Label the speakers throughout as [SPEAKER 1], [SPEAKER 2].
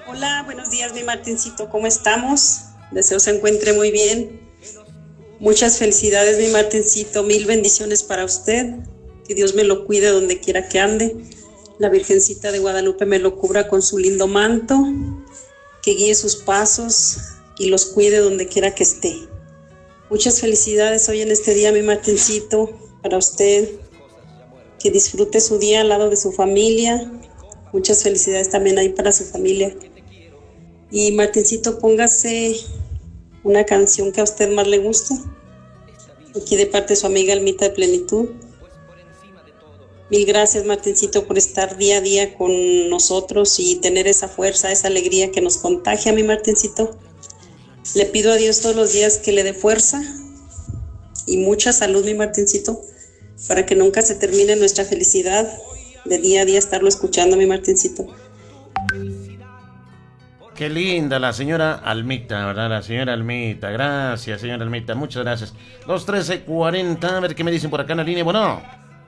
[SPEAKER 1] Hola, buenos días, mi Martincito, ¿cómo estamos? Deseo se encuentre muy bien. Muchas felicidades, mi Martincito, mil bendiciones para usted. Que Dios me lo cuide donde quiera que ande. La Virgencita de Guadalupe me lo cubra con su lindo manto, que guíe sus pasos y los cuide donde quiera que esté. Muchas felicidades hoy en este día, mi Martincito, para usted. Que disfrute su día al lado de su familia. Muchas felicidades también ahí para su familia. Y Martincito, póngase una canción que a usted más le guste. Aquí de parte de su amiga Almita de Plenitud. Mil gracias, Martincito, por estar día a día con nosotros y tener esa fuerza, esa alegría que nos contagia, mi Martincito. Le pido a Dios todos los días que le dé fuerza y mucha salud, mi Martincito, para que nunca se termine nuestra felicidad de día a día estarlo escuchando, mi Martincito.
[SPEAKER 2] Qué linda la señora Almita, ¿verdad? La señora Almita. Gracias, señora Almita. Muchas gracias. 213-40. A ver qué me dicen por acá en la línea. Bueno.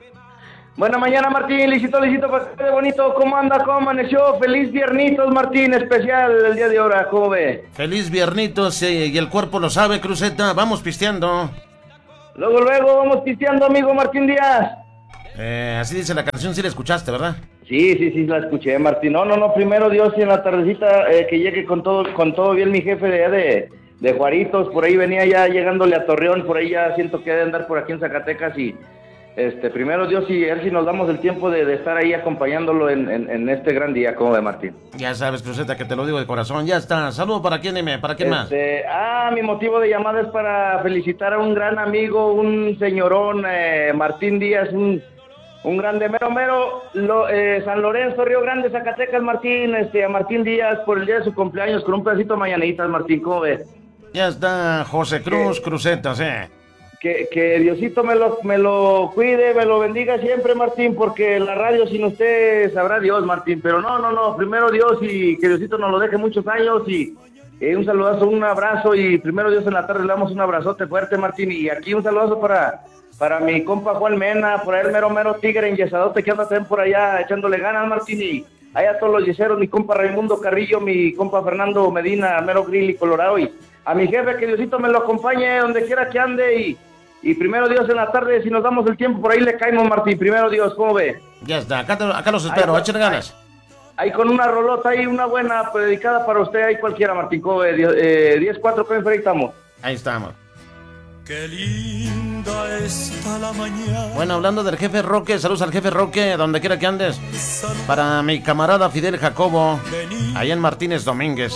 [SPEAKER 3] Buena mañana, Martín. Licito, de bonito. ¿Cómo anda? ¿Cómo amaneció? Feliz viernitos, Martín. Especial el día de ahora. ¿Cómo ve?
[SPEAKER 2] Feliz viernitos y el cuerpo lo sabe, Cruzeta. Vamos pisteando.
[SPEAKER 3] Luego, vamos pisteando, amigo Martín Díaz.
[SPEAKER 2] Así dice la canción. Sí la escuchaste, ¿verdad?
[SPEAKER 3] Sí, la escuché, Martín. No, primero Dios, y en la tardecita que llegue con todo bien mi jefe de Juaritos, por ahí venía ya llegándole a Torreón, por ahí ya siento que debe andar por aquí en Zacatecas y primero Dios y a ver si nos damos el tiempo de estar ahí acompañándolo en este gran día, ¿cómo ve, Martín?
[SPEAKER 2] Ya sabes, Cruzeta, que te lo digo de corazón. Ya está. Saludo para quién, para quién más.
[SPEAKER 3] Mi motivo de llamada es para felicitar a un gran amigo, un señorón, Martín Díaz, un grande mero, San Lorenzo, Río Grande, Zacatecas, Martín, a Martín Díaz por el día de su cumpleaños con un pedacito de mañanitas, Martín, ¿cómo ves?
[SPEAKER 2] Ya está José Cruz, Cruzeta, sí.
[SPEAKER 3] Que Diosito me lo cuide, me lo bendiga siempre, Martín, porque la radio sin usted sabrá Dios, Martín, pero no, primero Dios y que Diosito nos lo deje muchos años y un saludazo, un abrazo y primero Dios en la tarde le damos un abrazote fuerte, Martín, y aquí un saludazo para mi compa Juan Mena, por ahí el mero tigre enyesadote que anda también por allá echándole ganas, Martín, y allá todos los yeseros, mi compa Raimundo Carrillo, mi compa Fernando Medina, mero grill y colorado, y a mi jefe que Diosito me lo acompañe donde quiera que ande, y primero Dios en la tarde, si nos damos el tiempo, por ahí le caemos, Martín, primero Dios, ¿cómo ve?
[SPEAKER 2] Ya está, acá los espero, échale ganas.
[SPEAKER 3] Ahí con una rolota, ahí una buena, dedicada para usted, ahí cualquiera, Martín, ¿cómo ve? 10-4, ¿cómo ahí estamos?
[SPEAKER 2] Ahí estamos.
[SPEAKER 4] Qué linda está la mañana.
[SPEAKER 2] Bueno, hablando del jefe Roque, saludos al jefe Roque, donde quiera que andes. Para mi camarada Fidel Jacobo, allá en Martínez Domínguez.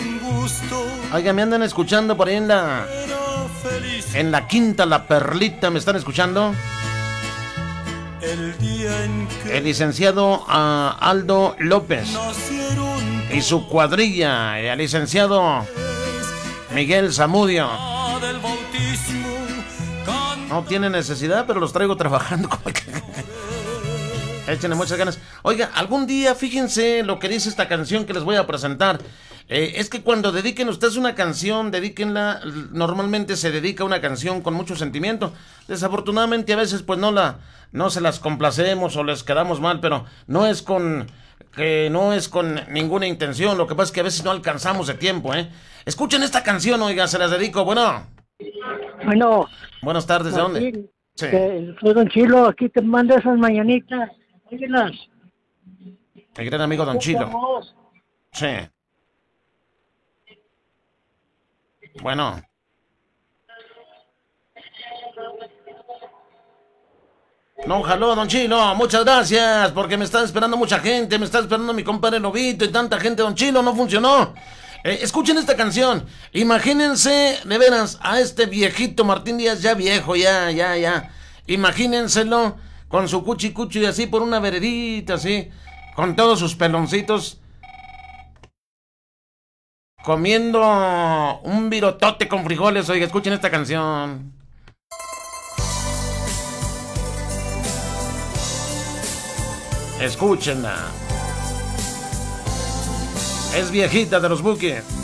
[SPEAKER 2] Oiga, me andan escuchando por ahí en la Quinta La Perlita, ¿me están escuchando? El licenciado Aldo López y su cuadrilla, el licenciado Miguel Zamudio. No tiene necesidad, pero los traigo trabajando. Échenle muchas ganas. Oiga, algún día, fíjense lo que dice esta canción que les voy a presentar. Es que cuando dediquen ustedes una canción, dedíquenla. Normalmente se dedica una canción con mucho sentimiento. Desafortunadamente a veces pues no se las complacemos o les quedamos mal, pero no es con ninguna intención. Lo que pasa es que a veces no alcanzamos de tiempo, Escuchen esta canción, oiga, se las dedico. Bueno. Buenas tardes, ¿de dónde?
[SPEAKER 5] Sí. Soy Don Chilo, aquí te mando esas mañanitas. Óyelas.
[SPEAKER 2] El gran amigo Don Chilo. Sí. Bueno. No, jaló, Don Chilo, muchas gracias, porque me está esperando mucha gente, me está esperando mi compadre Lobito y tanta gente, Don Chilo, no funcionó. Escuchen esta canción, imagínense, de veras, a este viejito Martín Díaz, ya viejo, ya. Imagínenselo con su cuchi y así por una veredita, así, con todos sus peloncitos, comiendo un virotote con frijoles. Oiga, escuchen esta canción. Escúchenla. Es viejita de los Buques.